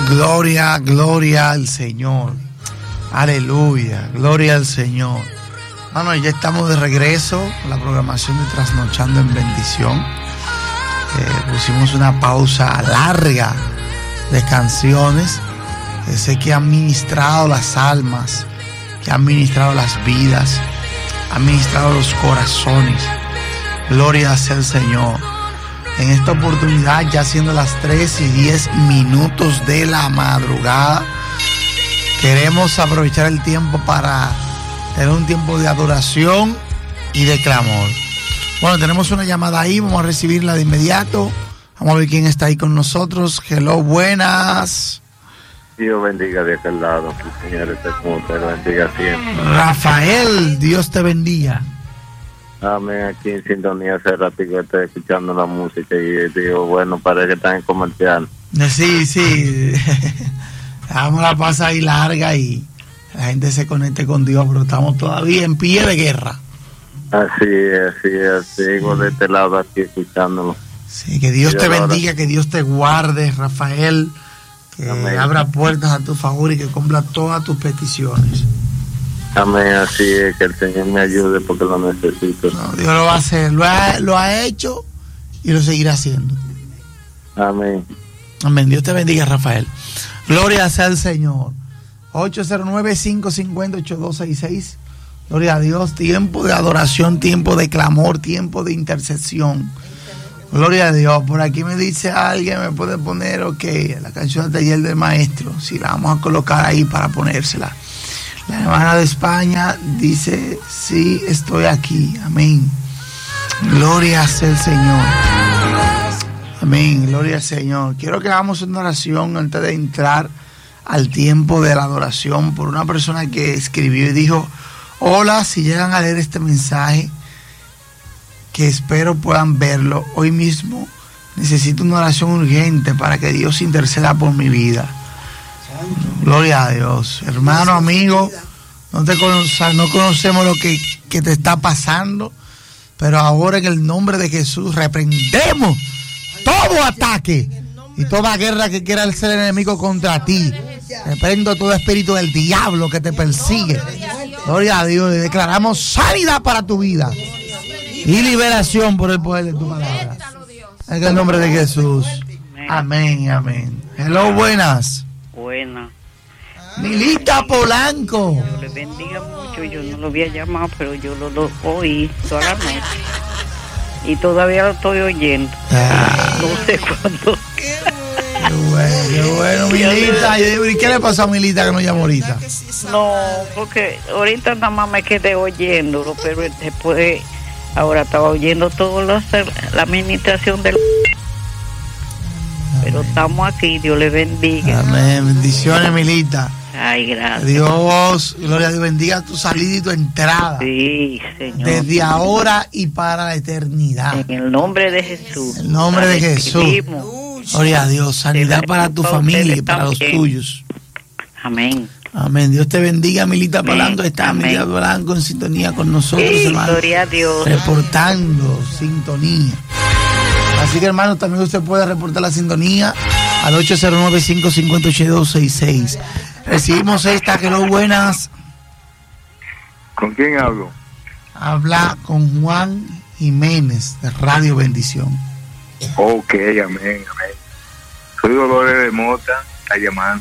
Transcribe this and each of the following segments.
Gloria, gloria al Señor. Aleluya, gloria al Señor. Bueno, ya estamos de regreso a la programación de Trasnochando en Bendición. Pusimos una pausa larga de canciones que sé que han ministrado las almas, que han ministrado las vidas, han ministrado los corazones. Gloria sea el Señor. En esta oportunidad, ya siendo las 3:10 de la madrugada, queremos aprovechar el tiempo para tener un tiempo de adoración y de clamor. Bueno, tenemos una llamada ahí, vamos a recibirla de inmediato. Vamos a ver quién está ahí con nosotros. Hello, buenas. Dios bendiga de aquel lado, que el Señor esté con usted, bendiga siempre. Rafael, Dios te bendiga. Amén, aquí en sintonía hace ratito estoy escuchando la música y digo, bueno, parece que están en comercial. Sí. Dejamos la pausa ahí larga y la gente se conecte con Dios, pero estamos todavía en pie de guerra. Así, sigo de este lado aquí escuchándolo. Sí, que Dios te bendiga, que Dios te guarde, Rafael, que amén. Abra puertas a tu favor y que cumpla todas tus peticiones. Amén, así es, que el Señor me ayude porque lo necesito. No, Dios lo va a hacer, lo ha hecho y lo seguirá haciendo. Amén. Amén, Dios te bendiga, Rafael. Gloria sea al Señor. 809-550-8266. Gloria a Dios, tiempo de adoración, tiempo de clamor, tiempo de intercesión. Gloria a Dios. Por aquí me dice alguien, me puede poner, la canción de Taller del Maestro. Sí, la vamos a colocar ahí para ponérsela. La hermana de España dice, sí, estoy aquí. Amén. Gloria sea el Señor. Amén. Gloria al Señor. Quiero que hagamos una oración antes de entrar al tiempo de la adoración por una persona que escribió y dijo, hola, si llegan a leer este mensaje, que espero puedan verlo hoy mismo, necesito una oración urgente para que Dios interceda por mi vida. Gloria a Dios. Hermano, amigo, no conocemos lo que te está pasando, pero ahora en el nombre de Jesús reprendemos todo ataque y toda guerra que quiera hacer el enemigo contra ti. Reprendo todo espíritu del diablo que te persigue. Gloria a Dios. Y declaramos sanidad para tu vida y liberación por el poder de tu palabra. En el nombre de Jesús. Amén, amén. Hello, buenas. Buenas. Milita Polanco. Dios le bendiga mucho. Yo no lo había llamado, pero yo lo oí toda la noche. Y todavía lo estoy oyendo. No sé cuándo. Qué bueno, Milita. ¿Y qué le pasó a Milita que no llamó ahorita? No, porque ahorita nada más me quedé oyéndolo, pero después, ahora estaba oyendo toda la administración del... Pero estamos aquí, Dios le bendiga. Amén, bendiciones, Milita. Ay, gracias. Dios, gloria a Dios, bendiga tu salida y tu entrada. Sí, Señor. Desde ahora y para la eternidad. En el nombre de Jesús. En el nombre de Jesús. Gloria a Dios, sanidad para tu familia y para los tuyos. Amén. Amén. Dios te bendiga, Milita Polanco. Está Milita Polanco en sintonía con nosotros, sí, hermano. Gloria a Dios. Reportando sintonía. Así que, hermano, también usted puede reportar la sintonía al 809-550-8266. Recibimos esta, que lo buenas. ¿Con quién hablo? Habla con Juan Jiménez de Radio Bendición. Ok, amén. Soy Dolores de Mota, está llamando.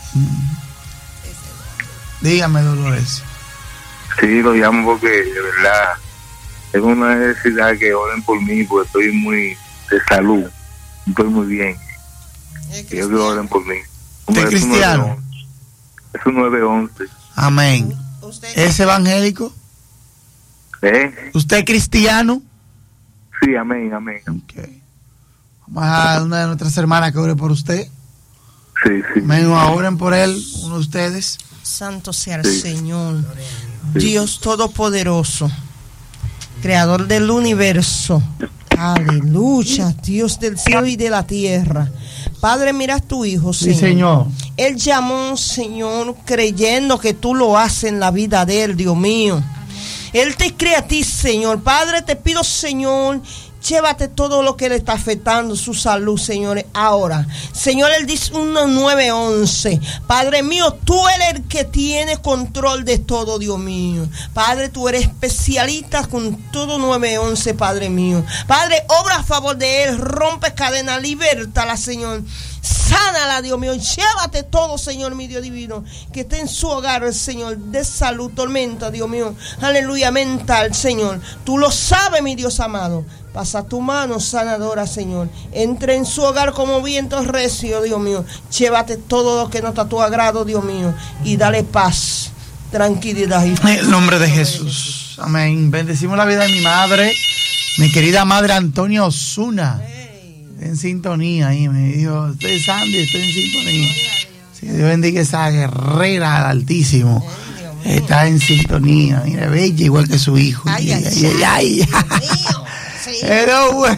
Dígame, Dolores. Sí, lo llamo porque de verdad tengo una necesidad que oren por mí, porque estoy muy de salud, estoy muy bien. Quiero que oren por mí. ¿Usted es cristiano? Es un 911. Amén. ¿Es evangélico? ¿Usted es cristiano? Sí, amén. Okay. Vamos a una de nuestras hermanas que ore por usted. Sí. Amén. Oren por él, uno de ustedes. Santo sea el Señor, Dios Todopoderoso, Creador del universo. Aleluya, Dios del cielo y de la tierra. Padre, mira a tu hijo, Señor. Sí, Señor. Él llamó, Señor, creyendo que tú lo haces en la vida de él, Dios mío. Él te cree a ti, Señor. Padre, te pido, Señor, Llévate todo lo que le está afectando su salud, señores, ahora. Señor, él dice 9:11. Padre mío, tú eres el que tiene control de todo, Dios mío. Padre, tú eres especialista con todo 9:11, Padre mío. Padre, obra a favor de él, rompe cadena, libértala, Señor. Sánala, Dios mío. Llévate todo, Señor, mi Dios divino, que esté en su hogar, Señor, de salud, tormenta, Dios mío. Aleluya, mental, Señor. Tú lo sabes, mi Dios amado. Pasa tu mano sanadora, Señor. Entre en su hogar como viento recio, Dios mío. Llévate todo lo que no está a tu agrado, Dios mío. Y dale paz, tranquilidad. En el nombre de Jesús. Amén. Bendecimos la vida de mi madre, mi querida madre Antonia Osuna. En sintonía. Y me dijo, estoy Sandy, estoy en sintonía. Sí, Dios bendiga esa guerrera al Altísimo. Está en sintonía. Mira, bella igual que su hijo. Ay. Pero bueno.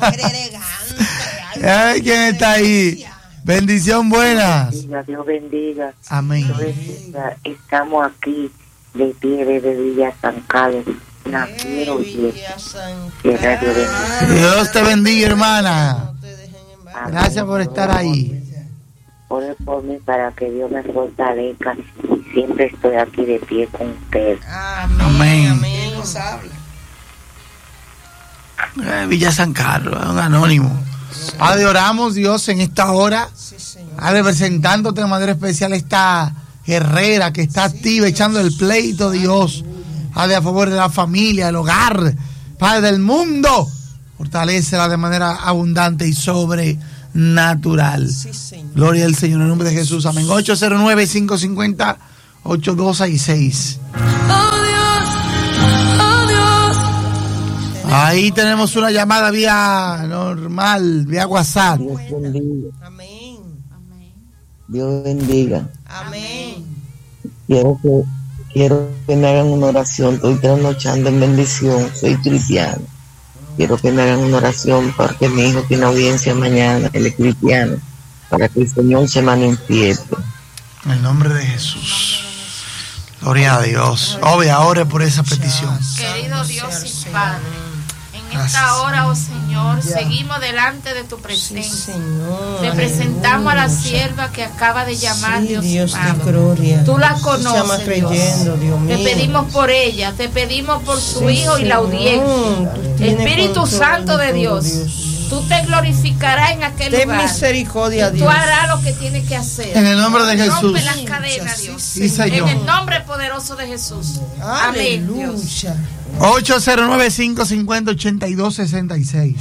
Ay, ¿quién está ahí? Bendición buenas. Dios bendiga. Amén. Dios bendiga. Estamos aquí de pie desde Villa San Carlos. La quiero oír. Dios te bendiga, hermana. Gracias por estar ahí. Ore por mí para que Dios me fortalezca. Siempre estoy aquí de pie con usted. Amén. Villa San Carlos, un anónimo. Padre, oramos, Dios, en esta hora. Padre, presentándote de manera especial esta guerrera que está activa, echando el pleito, Dios. Padre, a favor de la familia, el hogar, Padre, del mundo. Fortalécela de manera abundante y sobrenatural. Gloria al Señor, en el nombre de Jesús. Amén. 809-550-8266. Ahí tenemos una llamada vía normal, vía WhatsApp. Dios bendiga. Amén. Dios bendiga. Amén. Quiero que me hagan una oración. Estoy trasnochando en bendición. Soy cristiano. Quiero que me hagan una oración porque mi hijo tiene audiencia mañana. Él es cristiano. Para que el Señor se manifieste. En el nombre de Jesús. Gloria a Dios. Obvia, ore por esa petición. Querido Dios y Padre, en esta hora, oh Señor, seguimos delante de tu presencia. Te presentamos a la sierva que acaba de llamar, Dios amado. Tú la conoces, Dios. Te pedimos por ella, te pedimos por su hijo y la audiencia. Espíritu Santo de Dios, tú te glorificarás en aquel lugar. Ten misericordia, Dios. Tú harás lo que tienes que hacer. En el nombre de Jesús. Rompe las cadenas, Dios. Sí, Señor. En el nombre poderoso de Jesús. Amén, Dios. 809-550-8266.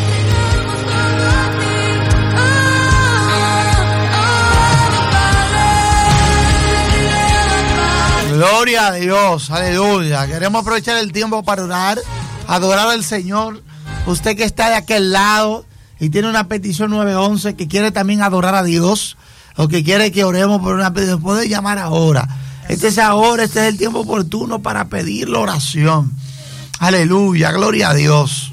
Gloria a Dios, aleluya. Queremos aprovechar el tiempo para orar, adorar al Señor. Usted que está de aquel lado y tiene una petición 911 que quiere también adorar a Dios, o que quiere que oremos por una petición, puede llamar ahora. Este es ahora, este es el tiempo oportuno para pedir la oración. Aleluya, gloria a Dios.